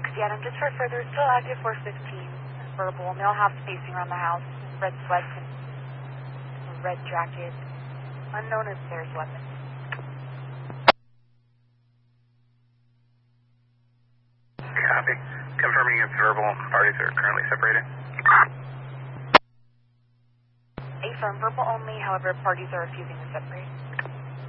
Adam, just for further, still active 415. Verbal, male half spacing around the house. Red sweats and red jacket. Unknown as there's weapons. Copy. Confirming it's verbal. Parties are currently separated. Affirm, verbal only, however, parties are refusing to separate.